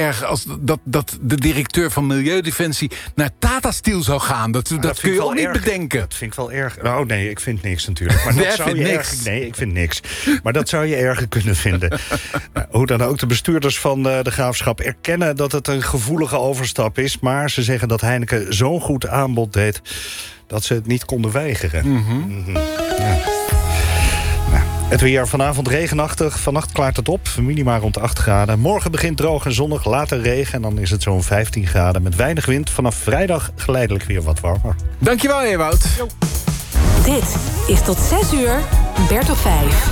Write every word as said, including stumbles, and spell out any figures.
erg als dat, dat de directeur van Milieudefensie naar Tata Steel zou gaan. Dat, dat, dat kun je ook niet erg bedenken. Dat vind ik wel erg. Nou nee, ik vind niks natuurlijk. Maar dat nee, zou je niks. erg, nee, ik vind niks. Maar dat zou je erger kunnen vinden. Nou, hoe dan ook, de bestuurders van de Graafschap erkennen dat het een gevoelige overstap is. Maar ze zeggen dat Heineken zo'n goed aanbod deed dat ze het niet konden weigeren. Mm-hmm. Mm-hmm. Ja. Nou, het weer vanavond regenachtig. Vannacht klaart het op. Minima rond acht graden. Morgen begint droog en zonnig. Later regen. En dan is het zo'n vijftien graden. Met weinig wind. Vanaf vrijdag geleidelijk weer wat warmer. Dankjewel, Ewout. Dit is tot zes uur Bert op vijf.